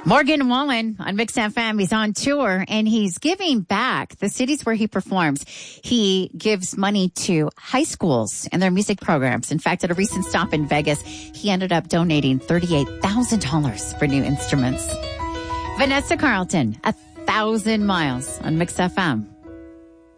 Morgan Wallen on Mix FM. He's on tour and he's giving back the cities where he performs. He gives money to high schools and their music programs. In fact, at a recent stop in Vegas, he ended up donating $38,000 for new instruments. Vanessa Carlton, 1,000 Miles on Mix FM.